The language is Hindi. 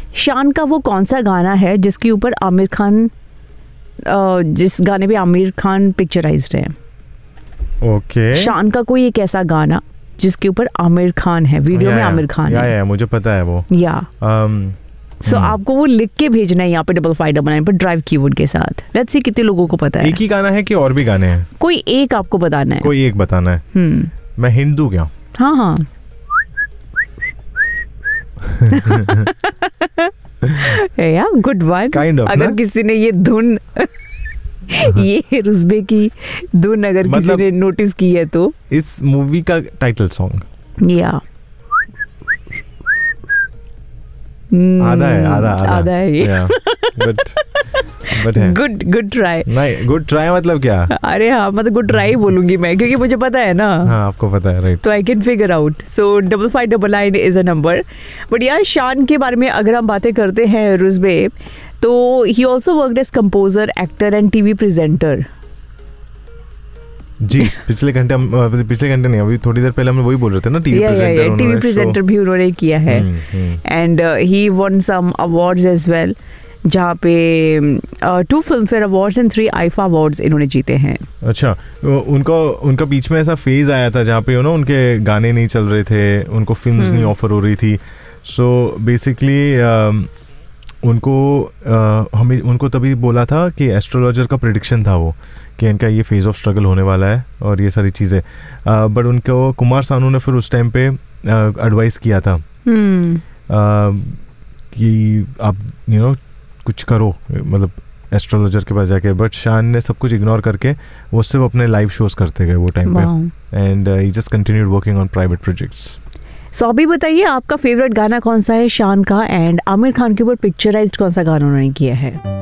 शान का वो कौन सा गाना है जिसके ऊपर आमिर खान, जिस गाने पे आमिर खान पिक्चराइज्ड है? ओके, शान का कोई एक ऐसा गाना जिसके ऊपर आमिर खान है, वीडियो में आमिर खान है। या मुझे पता है वो। या सो आपको वो लिख के भेजना है यहाँ पे 5599 पर ड्राइव कीवर्ड के साथ। लेट्स सी कितने लोगों को पता है। एक ही गाना है कि और भी गाने हैं? कोई एक आपको बताना है। कोई एक बताना है। मैं हिंदू क्या? हाँ हाँ या गुड वन। Kind of. अगर किसी ने ये धुन ये रुस्बे की धुन अगर किसी ने नोटिस की है तो इस मूवी का टाइटल सॉन्ग। या आधा है ये। बट है। Good try. नहीं, गुड ट्राई मतलब क्या? अरे हाँ, मतलब गुड ट्राई बोलूंगी मैं, क्योंकि मुझे पता है ना। हाँ, आपको पता है, राइट। तो I can figure out. So 5599 is a number. But यार, शान के बारे में अगर हम बातें करते हैं रुस्बे, तो he also worked as composer, actor and TV presenter. जी, पिछले घंटे नहीं, अभी थोड़ी देर पहले हम वही बोल रहे थे ना, टीवी प्रेजेंटर भी उन्होंने किया है। And he one some awards as well, जहाँ पे 2 film fair awards and 3 IIFA awards इन्होंने जीते हैं। अच्छा, उनका बीच में ऐसा फेज आया था जहाँ पे उनके गाने नहीं चल रहे थे, उनको फिल्म्स नहीं ऑफर हो रही थी। सो बेसिकली उनको तभी बोला था कि एस्ट्रोलॉजर का प्रेडिक्शन था वो, कि इनका ये फेज ऑफ स्ट्रगल होने वाला है और ये सारी चीज़ें। बट उनको कुमार सानू ने फिर उस टाइम पे एडवाइस किया था कि आप कुछ करो, मतलब एस्ट्रोलॉजर के पास जाके। बट शान ने सब कुछ इग्नोर करके वो सिर्फ अपने लाइव शोज करते गए वो टाइम पे, and he just continued working on private projects. सो अभी बताइए, आपका फेवरेट गाना कौन सा है शान का, एंड आमिर खान के ऊपर पिक्चराइज्ड कौन सा गाना उन्होंने किया है?